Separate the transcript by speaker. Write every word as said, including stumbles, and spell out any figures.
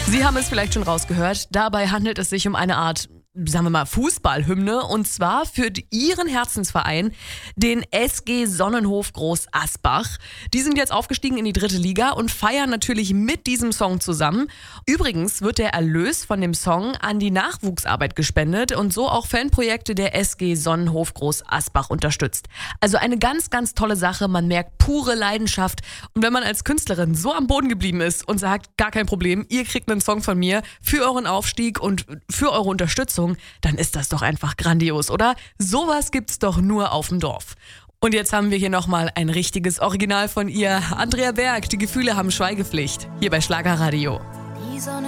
Speaker 1: Sie haben es vielleicht schon rausgehört, dabei handelt es sich um eine Art, sagen wir mal, Fußballhymne, und zwar für Ihren Herzensverein, den S G Sonnenhof Groß Asbach. Die sind jetzt aufgestiegen in die dritte Liga und feiern natürlich mit diesem Song zusammen. Übrigens wird der Erlös von dem Song an die Nachwuchsarbeit gespendet und so auch Fanprojekte der S G Sonnenhof Groß Asbach unterstützt. Also eine ganz, ganz tolle Sache. Man merkt pure Leidenschaft. Und wenn man als Künstlerin so am Boden geblieben ist und sagt, gar kein Problem, ihr kriegt einen Song von mir für euren Aufstieg und für eure Unterstützung, dann ist das doch einfach grandios, oder? Sowas gibt's doch nur auf dem Dorf. Und jetzt haben wir hier nochmal ein richtiges Original von ihr. Andrea Berg, die Gefühle haben Schweigepflicht. Hier bei Schlagerradio.
Speaker 2: Die Sonne